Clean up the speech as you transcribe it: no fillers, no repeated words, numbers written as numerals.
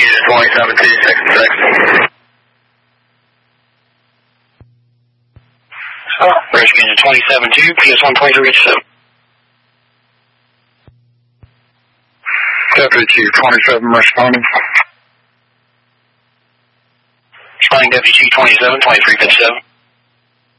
Unit 27-2, 6. Rescue Unit 27-2, PS-123-7. Deputy Chief 27 responding. Responding Deputy Chief 27, 23-7.